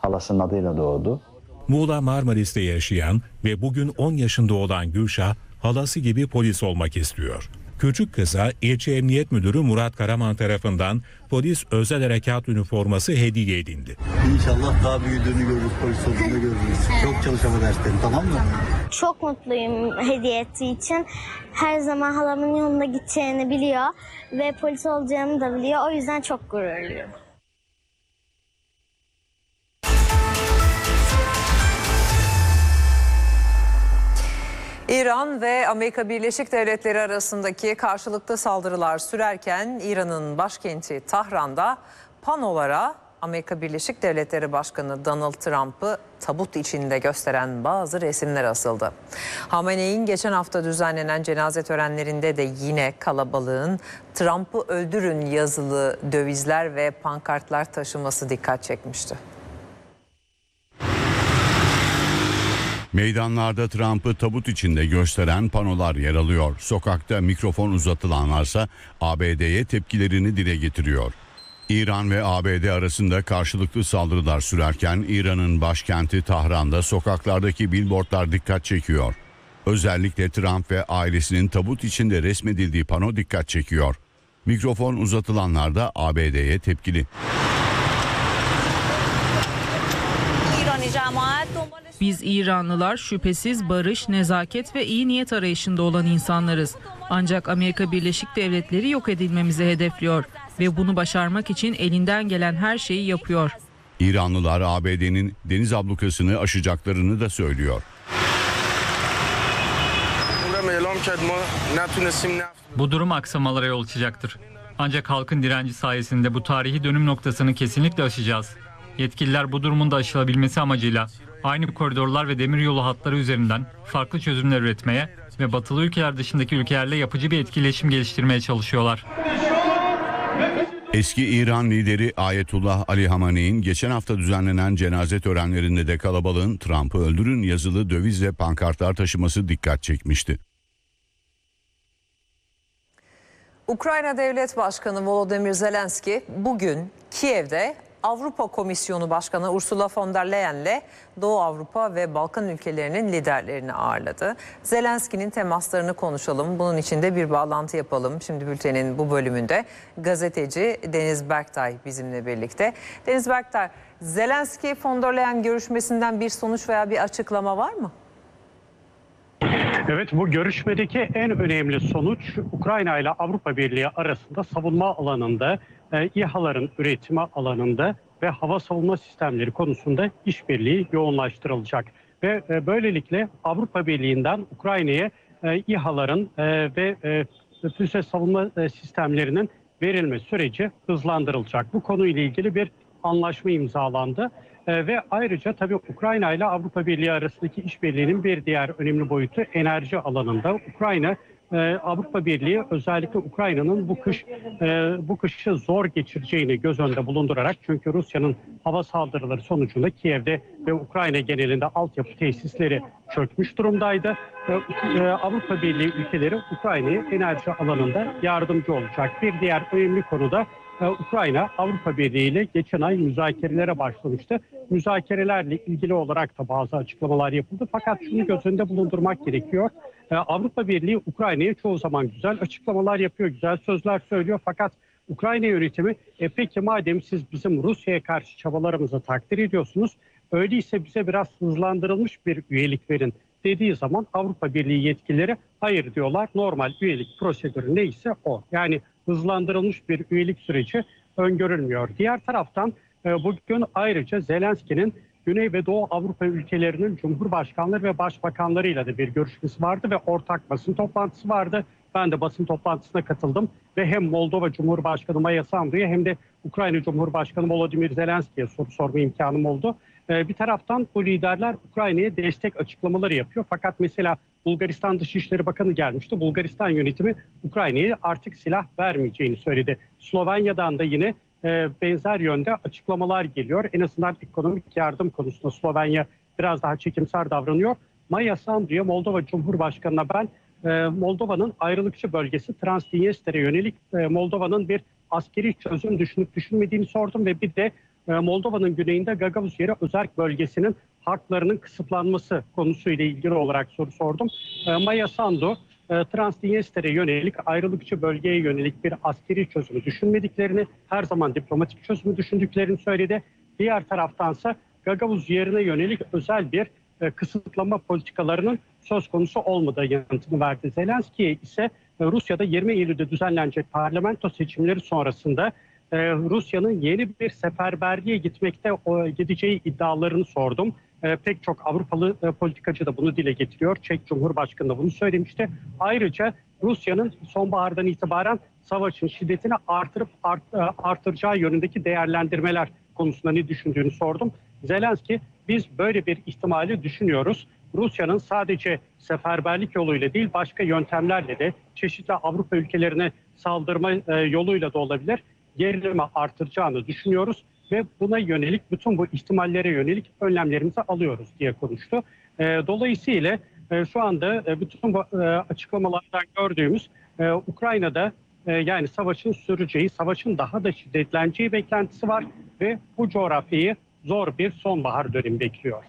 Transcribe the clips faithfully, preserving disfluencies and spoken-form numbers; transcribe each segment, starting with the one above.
halasının adıyla doğdu. Muğla Marmaris'te yaşayan ve bugün on yaşında olan Gülşah, halası gibi polis olmak istiyor. Küçük kıza ilçe emniyet müdürü Murat Karaman tarafından polis özel harekat üniforması hediye edildi. İnşallah daha büyüdüğünü görürüz, polis olduğunu görürüz. Evet. Çok çalış ama derslerin, tamam mı? Çok mutluyum hediye ettiği için. Her zaman halamın yanına gideceğini biliyor ve polis olacağını da biliyor. O yüzden çok gururluyum. İran ve Amerika Birleşik Devletleri arasındaki karşılıklı saldırılar sürerken İran'ın başkenti Tahran'da panolara Amerika Birleşik Devletleri Başkanı Donald Trump'ı tabut içinde gösteren bazı resimler asıldı. Hamenei'nin geçen hafta düzenlenen cenaze törenlerinde de yine kalabalığın Trump'ı öldürün yazılı dövizler ve pankartlar taşıması dikkat çekmişti. Meydanlarda Trump'ı tabut içinde gösteren panolar yer alıyor. Sokakta mikrofon uzatılanlarsa A B D'ye tepkilerini dile getiriyor. İran ve A B D arasında karşılıklı saldırılar sürerken İran'ın başkenti Tahran'da sokaklardaki billboardlar dikkat çekiyor. Özellikle Trump ve ailesinin tabut içinde resmedildiği pano dikkat çekiyor. Mikrofon uzatılanlar da A B D'ye tepkili. Biz İranlılar şüphesiz barış, nezaket ve iyi niyet arayışında olan insanlarız. Ancak Amerika Birleşik Devletleri yok edilmemizi hedefliyor ve bunu başarmak için elinden gelen her şeyi yapıyor. İranlılar A B D'nin deniz ablukasını aşacaklarını da söylüyor. Bu durum aksamalara yol açacaktır. Ancak halkın direnci sayesinde bu tarihi dönüm noktasını kesinlikle aşacağız. Yetkililer bu durumun da aşılabilmesi amacıyla aynı koridorlar ve demiryolu hatları üzerinden farklı çözümler üretmeye ve batılı ülkeler dışındaki ülkelerle yapıcı bir etkileşim geliştirmeye çalışıyorlar. Eski İran lideri Ayetullah Ali Hamenei'nin geçen hafta düzenlenen cenaze törenlerinde de kalabalığın Trump'ı öldürün yazılı döviz ve pankartlar taşıması dikkat çekmişti. Ukrayna Devlet Başkanı Volodymyr Zelenski bugün Kiev'de Avrupa Komisyonu Başkanı Ursula von der Leyen'le Doğu Avrupa ve Balkan ülkelerinin liderlerini ağırladı. Zelenski'nin temaslarını konuşalım. Bunun için de bir bağlantı yapalım. Şimdi bültenin bu bölümünde gazeteci Deniz Berktay bizimle birlikte. Deniz Berktay, Zelenski von der Leyen görüşmesinden bir sonuç veya bir açıklama var mı? Evet, bu görüşmedeki en önemli sonuç Ukrayna ile Avrupa Birliği arasında savunma alanında, e, İHA'ların üretimi alanında ve hava savunma sistemleri konusunda işbirliği yoğunlaştırılacak. Ve e, böylelikle Avrupa Birliği'nden Ukrayna'ya e, İHA'ların e, ve e, füze savunma e, sistemlerinin verilme süreci hızlandırılacak. Bu konuyla ilgili bir anlaşma imzalandı. Ee, ve ayrıca tabii Ukrayna ile Avrupa Birliği arasındaki işbirliğinin bir diğer önemli boyutu enerji alanında. Ukrayna, e, Avrupa Birliği özellikle Ukrayna'nın bu kış e, bu kışı zor geçireceğini göz önünde bulundurarak, çünkü Rusya'nın hava saldırıları sonucunda Kiev'de ve Ukrayna genelinde altyapı tesisleri çökmüş durumdaydı. E, Avrupa Birliği ülkeleri Ukrayna'ya enerji alanında yardımcı olacak. Bir diğer önemli konu da Ukrayna Avrupa Birliği ile geçen ay müzakerelere başlamıştı. Müzakerelerle ilgili olarak da bazı açıklamalar yapıldı. Fakat şunu göz önünde bulundurmak gerekiyor. Avrupa Birliği Ukrayna'ya çoğu zaman güzel açıklamalar yapıyor, güzel sözler söylüyor. Fakat Ukrayna yönetimi e peki madem siz bizim Rusya'ya karşı çabalarımızı takdir ediyorsunuz, öyleyse bize biraz hızlandırılmış bir üyelik verin dediği zaman Avrupa Birliği yetkilileri hayır diyorlar. Normal üyelik prosedürü neyse o. Yani hızlandırılmış bir üyelik süreci öngörülmüyor. Diğer taraftan bugün ayrıca Zelenski'nin Güney ve Doğu Avrupa ülkelerinin cumhurbaşkanları ve başbakanlarıyla da bir görüşmesi vardı ve ortak basın toplantısı vardı. Ben de basın toplantısına katıldım ve hem Moldova Cumhurbaşkanı Maya Sandu'ya hem de Ukrayna Cumhurbaşkanı Volodymyr Zelenski'ye soru sorma imkanım oldu. Bir taraftan bu liderler Ukrayna'ya destek açıklamaları yapıyor. Fakat mesela Bulgaristan Dışişleri Bakanı gelmişti. Bulgaristan yönetimi Ukrayna'ya artık silah vermeyeceğini söyledi. Slovenya'dan da yine e, benzer yönde açıklamalar geliyor. En azından ekonomik yardım konusunda Slovenya biraz daha çekimser davranıyor. Maya Sandu'ya, Moldova Cumhurbaşkanı'na ben e, Moldova'nın ayrılıkçı bölgesi Transdniester'e yönelik e, Moldova'nın bir askeri çözüm düşünüp düşünmediğini sordum ve bir de e, Moldova'nın güneyinde Gagavuz yeri özerk bölgesinin haklarının kısıtlanması konusuyla ilgili olarak soru sordum. E, Maya Sandu, e, Transdinyester'e yönelik, ayrılıkçı bölgeye yönelik bir askeri çözümü düşünmediklerini, her zaman diplomatik çözümü düşündüklerini söyledi. Diğer taraftansa Gagavuz yerine yönelik özel bir e, kısıtlama politikalarının söz konusu olmadığı yanıtını verdi. Zelenski'ye ise e, Rusya'da yirmi Eylül'de düzenlenecek parlamento seçimleri sonrasında e, Rusya'nın yeni bir seferberliğe gitmekte o, gideceği iddialarını sordum. E, pek çok Avrupalı e, politikacı da bunu dile getiriyor. Çek Cumhurbaşkanı da bunu söylemişti. Ayrıca Rusya'nın sonbahardan itibaren savaşın şiddetini artırıp art, e, artıracağı yönündeki değerlendirmeler konusunda ne düşündüğünü sordum. Zelenski, biz böyle bir ihtimali düşünüyoruz. Rusya'nın sadece seferberlik yoluyla değil, başka yöntemlerle de çeşitli Avrupa ülkelerine saldırma e, yoluyla da olabilir, gerilimi artıracağını düşünüyoruz ve buna yönelik, bütün bu ihtimallere yönelik önlemlerimizi alıyoruz diye konuştu. E, dolayısıyla e, şu anda e, bütün bu e, açıklamalardan gördüğümüz e, Ukrayna'da e, yani savaşın süreceği, savaşın daha da şiddetleneceği beklentisi var ve bu coğrafyayı zor bir sonbahar dönemi bekliyor.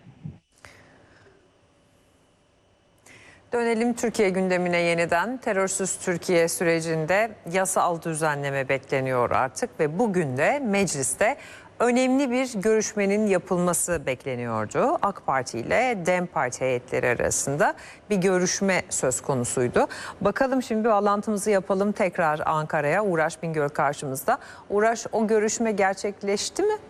Dönelim Türkiye gündemine yeniden. Terörsüz Türkiye sürecinde yasal düzenleme bekleniyor artık ve bugün de mecliste önemli bir görüşmenin yapılması bekleniyordu. AK Parti ile DEM Parti heyetleri arasında bir görüşme söz konusuydu. Bakalım, şimdi bir bağlantımızı yapalım tekrar Ankara'ya. Uğraş Bingöl karşımızda. Uğraş, o görüşme gerçekleşti mi?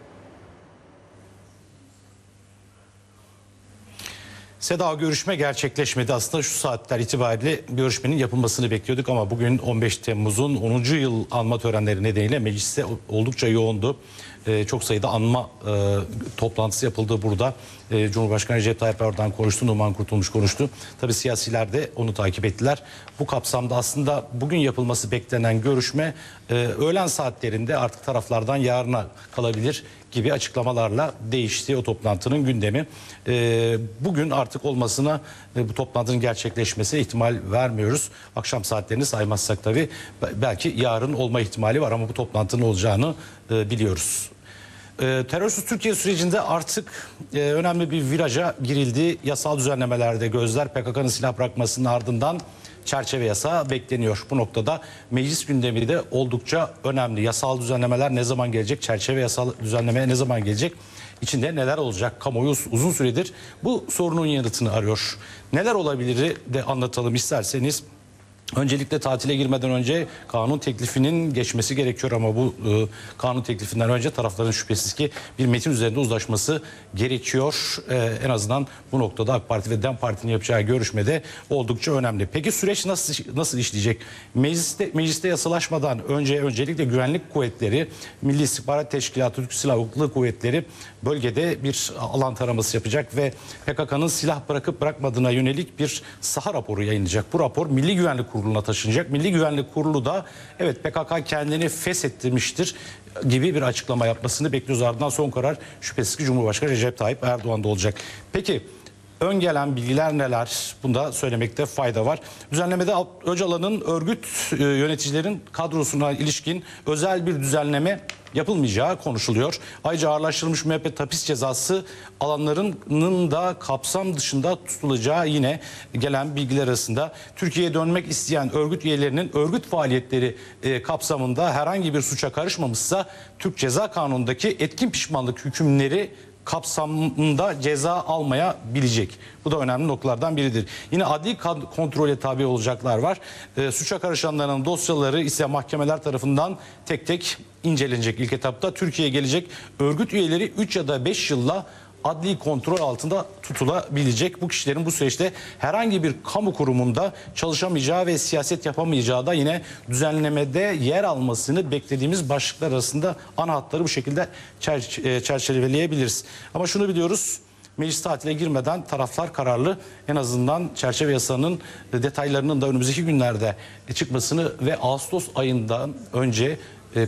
Seda, görüşme gerçekleşmedi. Aslında şu saatler itibariyle görüşmenin yapılmasını bekliyorduk ama bugün on beş Temmuz'un onuncu yıl anma törenleri nedeniyle mecliste oldukça yoğundu. Ee, çok sayıda anma e, toplantısı yapıldı burada. E, Cumhurbaşkanı Recep Tayyip Erdoğan konuştu, Numan Kurtulmuş konuştu. Tabii siyasiler de onu takip ettiler. Bu kapsamda aslında bugün yapılması beklenen görüşme e, öğlen saatlerinde artık taraflardan yarına kalabilir gibi açıklamalarla değişti o toplantının gündemi. E, bugün artık olmasına, e, bu toplantının gerçekleşmesine ihtimal vermiyoruz. Akşam saatlerini saymazsak tabii belki yarın olma ihtimali var ama bu toplantının olacağını e, biliyoruz. E, terörsüz Türkiye sürecinde artık e, önemli bir viraja girildi. Yasal düzenlemelerde gözler P K K'nın silah bırakmasının ardından çerçeve yasağı bekleniyor. Bu noktada meclis gündemi de oldukça önemli. Yasal düzenlemeler ne zaman gelecek? Çerçeve yasal düzenlemeye ne zaman gelecek? İçinde neler olacak? Kamuoyu uzun süredir bu sorunun yanıtını arıyor. Neler olabilir de anlatalım isterseniz. Öncelikle tatile girmeden önce kanun teklifinin geçmesi gerekiyor ama bu e, kanun teklifinden önce tarafların şüphesiz ki bir metin üzerinde uzlaşması gerekiyor. E, en azından bu noktada AK Parti ve DEM Parti'nin yapacağı görüşmede oldukça önemli. Peki süreç nasıl nasıl işleyecek? Mecliste, mecliste yasalaşmadan önce öncelikle güvenlik kuvvetleri, Milli İstihbarat Teşkilatı, Türk Silahlı Kuvvetleri bölgede bir alan taraması yapacak ve P K K'nın silah bırakıp bırakmadığına yönelik bir saha raporu yayınlayacak. Bu rapor Milli Güvenlik Kurulu'na taşınacak. Milli Güvenlik Kurulu da evet P K K kendini feshettirmiştir gibi bir açıklama yapmasını bekliyoruz. Ardından son karar şüphesiz ki Cumhurbaşkanı Recep Tayyip Erdoğan'da olacak. Peki ön gelen bilgiler neler? Bunda söylemekte fayda var. Düzenlemede Öcalan'ın örgüt yöneticilerin kadrosuna ilişkin özel bir düzenleme yapılmayacağı konuşuluyor. Ayrıca ağırlaştırılmış müebbet hapis cezası alanlarının da kapsam dışında tutulacağı yine gelen bilgiler arasında. Türkiye'ye dönmek isteyen örgüt üyelerinin örgüt faaliyetleri e, kapsamında herhangi bir suça karışmamışsa Türk Ceza Kanunu'ndaki etkin pişmanlık hükümleri kapsamında ceza almayabilecek. Bu da önemli noktalardan biridir. Yine adli kontrole tabi olacaklar var. E, suça karışanların dosyaları ise mahkemeler tarafından tek tek incelenecek. İlk etapta Türkiye'ye gelecek örgüt üyeleri üç ya da beş yılla adli kontrol altında tutulabilecek. Bu kişilerin bu süreçte herhangi bir kamu kurumunda çalışamayacağı ve siyaset yapamayacağı da yine düzenlemede yer almasını beklediğimiz başlıklar arasında ana hatları bu şekilde çer- çerçeveleyebiliriz. Ama şunu biliyoruz. Meclis tatile girmeden taraflar kararlı, en azından çerçeve yasanın detaylarının da önümüzdeki günlerde çıkmasını ve Ağustos ayından önce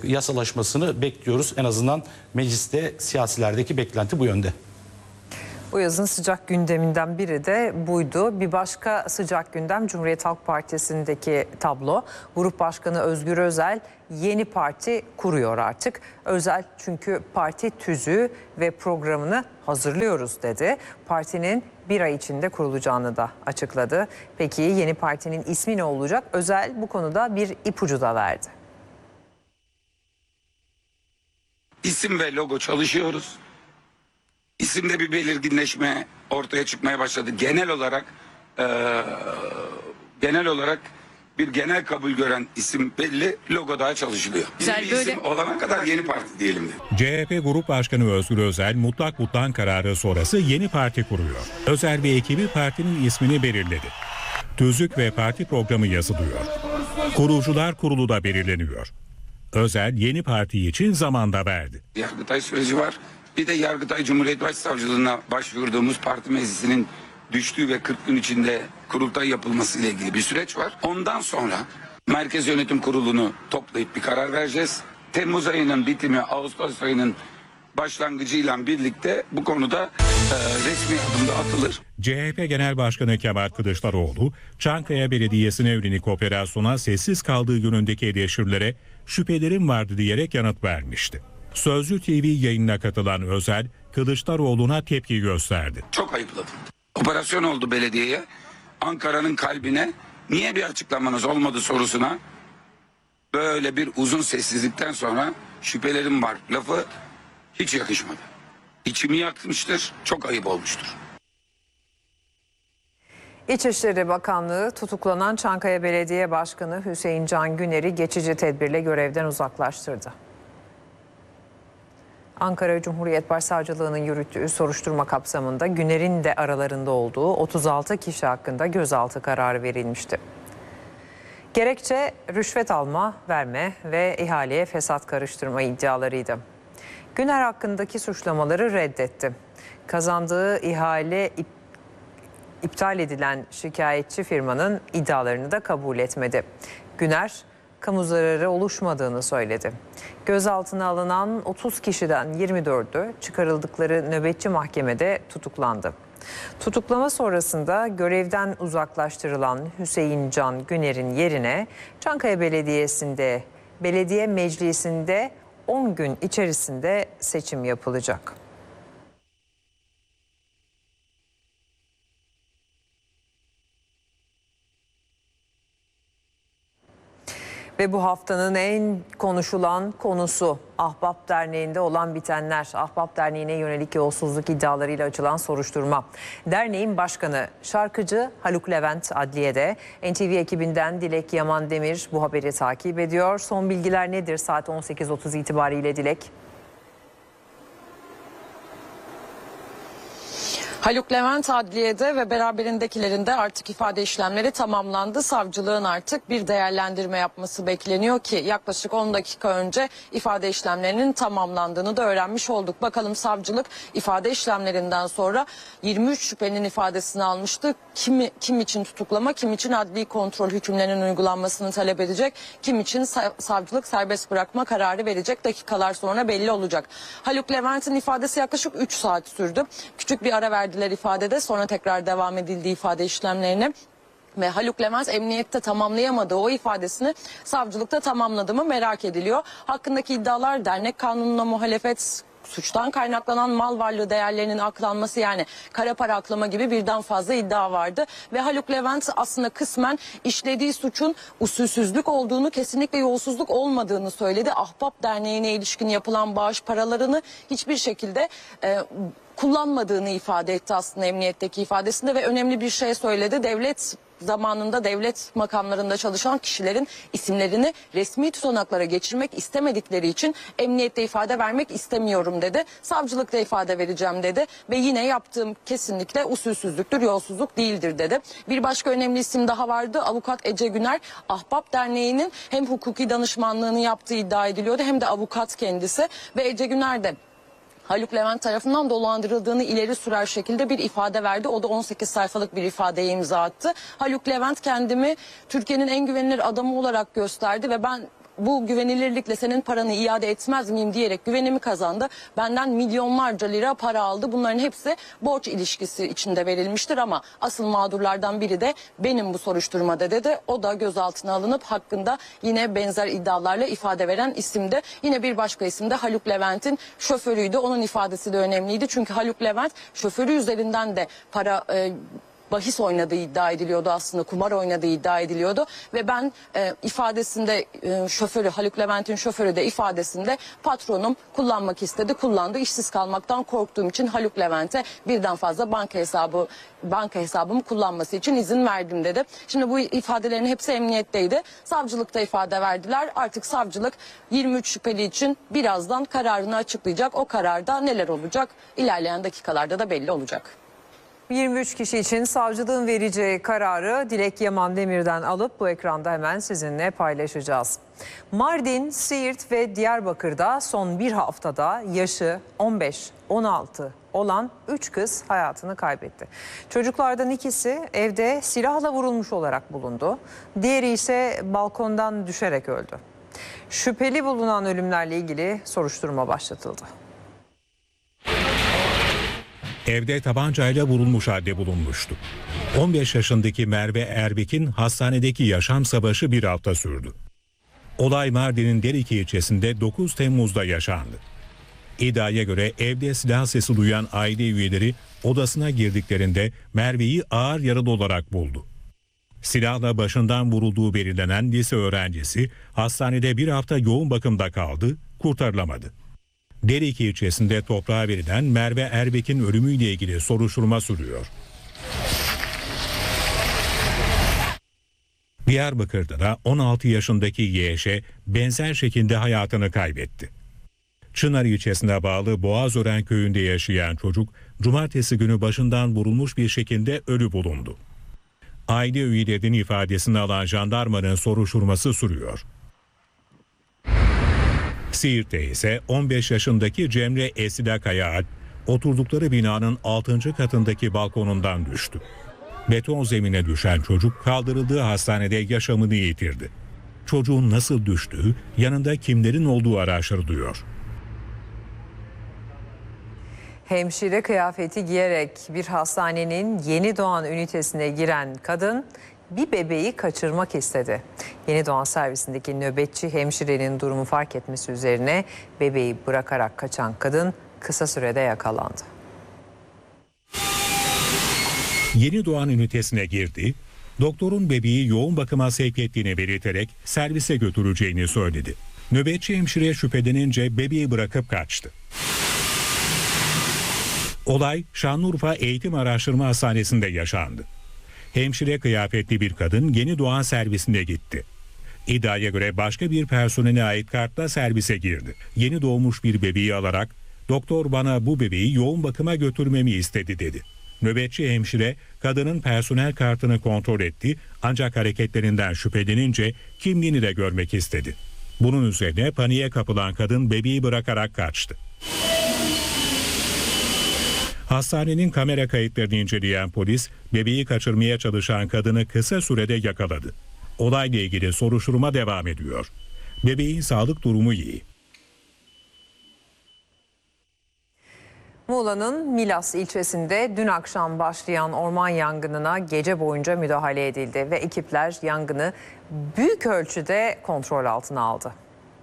yasalaşmasını bekliyoruz. En azından mecliste siyasilerdeki beklenti bu yönde. Bu yazın sıcak gündeminden biri de buydu. Bir başka sıcak gündem Cumhuriyet Halk Partisi'ndeki tablo. Grup Başkanı Özgür Özel yeni parti kuruyor artık. Özel çünkü parti tüzüğü ve programını hazırlıyoruz dedi. Partinin bir ay içinde kurulacağını da açıkladı. Peki yeni partinin ismi ne olacak? Özel bu konuda bir ipucu da verdi. İsim ve logo çalışıyoruz. İsimde bir belirginleşme ortaya çıkmaya başladı. Genel olarak e, genel olarak bir genel kabul gören isim belli, logo daha çalışılıyor. Güzel, bir böyle... isim olana kadar yeni parti diyelim de. C H P Grup Başkanı Özgür Özel mutlak mutlak kararı sonrası yeni parti kuruyor. Özel ve ekibi partinin ismini belirledi. Tüzük ve parti programı yazılıyor. Kurucular kurulu da belirleniyor. Özel yeni parti için zaman da verdi. Yargıtay süreci var. Bir de Yargıtay Cumhuriyet Başsavcılığına başvurduğumuz parti meclisinin düştüğü ve kırk gün içinde kurultay yapılması ile ilgili bir süreç var. Ondan sonra Merkez Yönetim Kurulu'nu toplayıp bir karar vereceğiz. Temmuz ayının bitimi, Ağustos ayının başlangıcıyla birlikte bu konuda e, resmi adımda atılır. C H P Genel Başkanı Kemal Kılıçdaroğlu, Çankaya Belediyesi'ne yönelik operasyona sessiz kaldığı yönündeki eleştirilere şüphelerim vardı diyerek yanıt vermişti. Sözcü T V yayınına katılan Özel, Kılıçdaroğlu'na tepki gösterdi. Çok ayıpladım. Operasyon oldu belediyeye. Ankara'nın kalbine niye bir açıklamanız olmadı sorusuna böyle bir uzun sessizlikten sonra şüphelerim var lafı hiç yakışmadı. İçimi yakmıştır, çok ayıp olmuştur. İçişleri Bakanlığı tutuklanan Çankaya Belediye Başkanı Hüseyin Can Güner'i geçici tedbirle görevden uzaklaştırdı. Ankara Cumhuriyet Başsavcılığı'nın yürüttüğü soruşturma kapsamında Güner'in de aralarında olduğu otuz altı kişi hakkında gözaltı kararı verilmişti. Gerekçe rüşvet alma, verme ve ihaleye fesat karıştırma iddialarıydı. Güner hakkındaki suçlamaları reddetti. Kazandığı ihale ip, iptal edilen şikayetçi firmanın iddialarını da kabul etmedi. Güner, kamu zararı oluşmadığını söyledi. Gözaltına alınan otuz kişiden yirmi dördü çıkarıldıkları nöbetçi mahkemede tutuklandı. Tutuklama sonrasında görevden uzaklaştırılan Hüseyin Can Güner'in yerine Çankaya Belediyesi'nde, belediye meclisinde on gün içerisinde seçim yapılacak. Ve bu haftanın en konuşulan konusu Ahbap Derneği'nde olan bitenler. Ahbap Derneği'ne yönelik yolsuzluk iddialarıyla açılan soruşturma. Derneğin başkanı şarkıcı Haluk Levent adliyede. N T V ekibinden Dilek Yaman Demir bu haberi takip ediyor. Son bilgiler nedir saat on sekiz otuz itibariyle Dilek? Haluk Levent adliyede ve beraberindekilerinde artık ifade işlemleri tamamlandı. Savcılığın artık bir değerlendirme yapması bekleniyor ki yaklaşık on dakika önce ifade işlemlerinin tamamlandığını da öğrenmiş olduk. Bakalım savcılık ifade işlemlerinden sonra yirmi üç şüphelinin ifadesini almıştı. Kimi, kim için tutuklama, kim için adli kontrol hükümlerinin uygulanmasını talep edecek, kim için savcılık serbest bırakma kararı verecek, dakikalar sonra belli olacak. Haluk Levent'in ifadesi yaklaşık üç saat sürdü. Küçük bir ara verdi ifadede, sonra tekrar devam edildi ifade işlemlerine ve Haluk Levent emniyette tamamlayamadığı o ifadesini savcılıkta tamamladı mı merak ediliyor. Hakkındaki iddialar dernek kanununa muhalefet, suçtan kaynaklanan mal varlığı değerlerinin aklanması, yani kara para aklama gibi birden fazla iddia vardı. Ve Haluk Levent aslında kısmen işlediği suçun usulsüzlük olduğunu, kesinlikle yolsuzluk olmadığını söyledi. Ahbap Derneği'ne ilişkin yapılan bağış paralarını hiçbir şekilde e, kullanmadığını ifade etti aslında emniyetteki ifadesinde ve önemli bir şey söyledi. Devlet zamanında devlet makamlarında çalışan kişilerin isimlerini resmi tutanaklara geçirmek istemedikleri için emniyette ifade vermek istemiyorum dedi. Savcılıkta ifade vereceğim dedi ve yine yaptığım kesinlikle usulsüzlüktür, yolsuzluk değildir dedi. Bir başka önemli isim daha vardı. Avukat Ece Güner, Ahbap Derneği'nin hem hukuki danışmanlığını yaptığı iddia ediliyordu hem de avukat kendisi ve Ece Güner de Haluk Levent tarafından dolandırıldığını ileri sürer şekilde bir ifade verdi. O da on sekiz sayfalık bir ifadeye imza attı. Haluk Levent kendimi Türkiye'nin en güvenilir adamı olarak gösterdi ve ben bu güvenilirlikle senin paranı iade etmez miyim diyerek güvenimi kazandı. Benden milyonlarca lira para aldı. Bunların hepsi borç ilişkisi içinde verilmiştir ama asıl mağdurlardan biri de benim bu soruşturmada dedi. O da gözaltına alınıp hakkında yine benzer iddialarla ifade veren isimde. Yine bir başka isim de Haluk Levent'in şoförüydü. Onun ifadesi de önemliydi. Çünkü Haluk Levent şoförü üzerinden de para e, bahis oynadığı iddia ediliyordu, aslında kumar oynadığı iddia ediliyordu ve ben e, ifadesinde e, şoförü Haluk Levent'in şoförü de ifadesinde patronum kullanmak istedi, kullandı, işsiz kalmaktan korktuğum için Haluk Levent'e birden fazla banka hesabı banka hesabımı kullanması için izin verdim dedi. Şimdi bu ifadelerin hepsi emniyetteydi. Savcılıkta ifade verdiler. Artık savcılık yirmi üç şüpheli için birazdan kararını açıklayacak. O kararda neler olacak? İlerleyen dakikalarda da belli olacak. yirmi üç kişi için savcılığın vereceği kararı Dilek Yaman Demir'den alıp bu ekranda hemen sizinle paylaşacağız. Mardin, Siirt ve Diyarbakır'da son bir haftada yaşı on beş on altı olan üç kız hayatını kaybetti. Çocuklardan ikisi evde silahla vurulmuş olarak bulundu. Diğeri ise balkondan düşerek öldü. Şüpheli bulunan ölümlerle ilgili soruşturma başlatıldı. Evde tabancayla vurulmuş halde bulunmuştu. on beş yaşındaki Merve Erbek'in hastanedeki yaşam savaşı bir hafta sürdü. Olay Mardin'in Derike ilçesinde dokuz Temmuz'da yaşandı. İddiaya göre evde silah sesi duyan aile üyeleri odasına girdiklerinde Merve'yi ağır yaralı olarak buldu. Silahla başından vurulduğu belirlenen lise öğrencisi hastanede bir hafta yoğun bakımda kaldı, kurtarılamadı. Derike ilçesinde toprağa verilen Merve Erbek'in ölümüyle ilgili soruşturma sürüyor. Diyarbakır'da da on altı yaşındaki Y Ş benzer şekilde hayatını kaybetti. Çınar ilçesine bağlı Boğazören köyünde yaşayan çocuk cumartesi günü başından vurulmuş bir şekilde ölü bulundu. Aile üyelerinin ifadesini alan jandarmanın soruşturması sürüyor. Siirt'te ise on beş yaşındaki Cemre Esila Kayaalp oturdukları binanın altıncı katındaki balkonundan düştü. Beton zemine düşen çocuk kaldırıldığı hastanede yaşamını yitirdi. Çocuğun nasıl düştüğü, yanında kimlerin olduğu araştırılıyor. Hemşire kıyafeti giyerek bir hastanenin yeni doğan ünitesine giren kadın bir bebeği kaçırmak istedi. Yeni doğan servisindeki nöbetçi hemşirenin durumu fark etmesi üzerine bebeği bırakarak kaçan kadın kısa sürede yakalandı. Yeni doğan ünitesine girdi, doktorun bebeği yoğun bakıma sevk ettiğini belirterek servise götüreceğini söyledi. Nöbetçi hemşire şüphelenince bebeği bırakıp kaçtı. Olay Şanlıurfa Eğitim Araştırma Hastanesi'nde yaşandı. Hemşire kıyafetli bir kadın yeni doğan servisine gitti. İddiaya göre başka bir personele ait kartla servise girdi. Yeni doğmuş bir bebeği alarak doktor bana bu bebeği yoğun bakıma götürmemi istedi dedi. Nöbetçi hemşire kadının personel kartını kontrol etti ancak hareketlerinden şüphelenince kimliğini de görmek istedi. Bunun üzerine paniğe kapılan kadın bebeği bırakarak kaçtı. Hastanenin kamera kayıtlarını inceleyen polis bebeği kaçırmaya çalışan kadını kısa sürede yakaladı. Olayla ilgili soruşturma devam ediyor. Bebeğin sağlık durumu iyi. Muğla'nın Milas ilçesinde dün akşam başlayan orman yangınına gece boyunca müdahale edildi ve ekipler yangını büyük ölçüde kontrol altına aldı.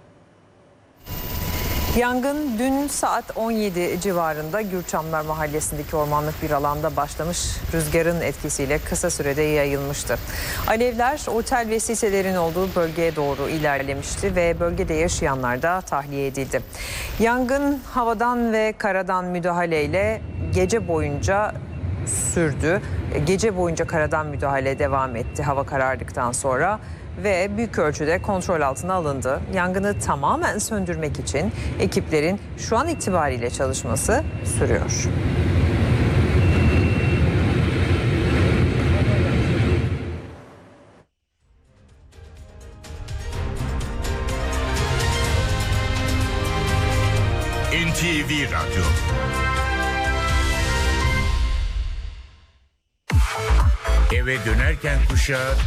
Yangın dün saat on yedi civarında Gürçamlar Mahallesi'ndeki ormanlık bir alanda başlamış, rüzgarın etkisiyle kısa sürede yayılmıştı. Alevler otel ve sitelerin olduğu bölgeye doğru ilerlemişti ve bölgede yaşayanlar da tahliye edildi. Yangın havadan ve karadan müdahaleyle gece boyunca sürdü. Gece boyunca karadan müdahale devam etti hava karardıktan sonra ve büyük ölçüde kontrol altına alındı. Yangını tamamen söndürmek için ekiplerin şu an itibariyle çalışması sürüyor. N T V Radyo. Eve dönerken kuşağı